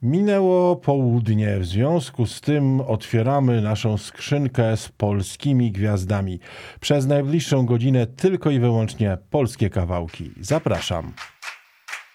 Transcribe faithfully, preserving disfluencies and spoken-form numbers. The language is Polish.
Minęło południe, w związku z tym otwieramy naszą skrzynkę z polskimi gwiazdami. Przez najbliższą godzinę tylko i wyłącznie polskie kawałki. Zapraszam.